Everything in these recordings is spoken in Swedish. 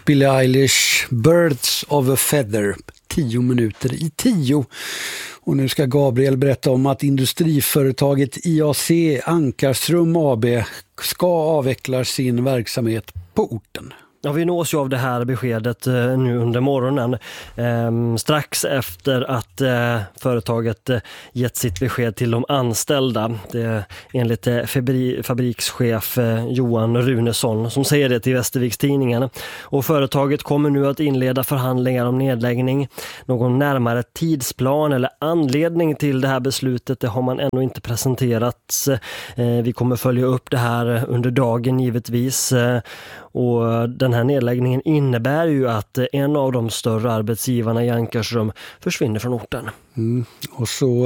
Billie Eilish, Birds of a Feather, 10 minuter i 10. Och nu ska Gabriel berätta om att industriföretaget IAC Ankarström AB ska avveckla sin verksamhet på orten. Ja, vi nås ju av det här beskedet nu under morgonen. Strax efter att företaget gett sitt besked till de anställda. Det är enligt fabrikschef Johan Runesson som säger det till Västervikstidningen. Och företaget kommer nu att inleda förhandlingar om nedläggning. Någon närmare tidsplan eller anledning till det här beslutet, det har man ännu inte presenterat. Vi kommer följa upp det här under dagen givetvis. Och den här nedläggningen innebär ju att en av de större arbetsgivarna i Ankarsrum försvinner från orten. Och så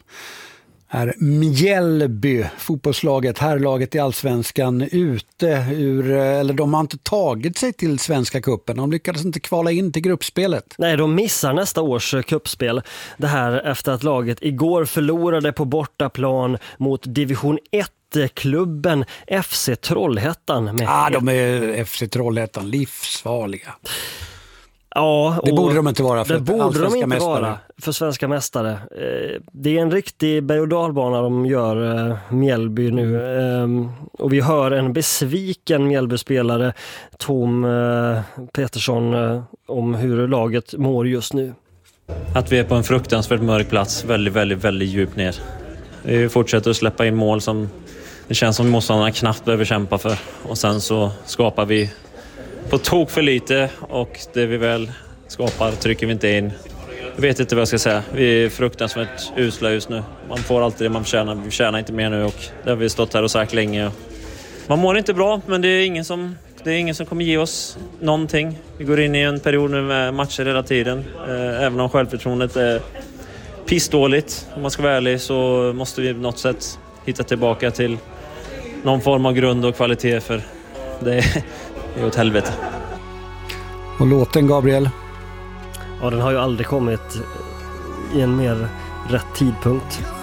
är Mjällby, fotbollslaget, herrlaget i Allsvenskan, ute ur, eller de har inte tagit sig till Svenska cupen. De lyckades inte kvala in till gruppspelet. Nej, de missar nästa års cupspel. Det här efter att laget igår förlorade på bortaplan mot division 1. Klubben FC Trollhättan. De är FC Trollhättan livsfarliga. Ja, det borde de inte vara för för svenska mästare. Det är en riktig berg- och dalbana de gör Mjällby nu. Och vi hör en besviken Mjällby-spelare, Tom Petersson, om hur laget mår just nu. Att vi är på en fruktansvärt mörk plats, väldigt, väldigt, väldigt djupt ner. Vi fortsätter att släppa in mål som det känns som motståndarna knappt behöver kämpa för. Och sen så skapar vi på tok för lite och det vi väl skapar trycker vi inte in. Jag vet inte vad jag ska säga. Vi är fruktansvärt usla just nu. Man får alltid det man förtjänar. Vi tjänar inte mer nu och det har vi stått här och sagt länge. Man mår inte bra, men det är ingen som kommer ge oss någonting. Vi går in i en period nu med matcher hela tiden. Även om självförtroendet är pissdåligt. Om man ska vara ärlig så måste vi på något sätt hitta tillbaka till någon form av grund och kvalitet, för det är åt helvete. Och låten, Gabriel? Ja, den har ju aldrig kommit i en mer rätt tidpunkt.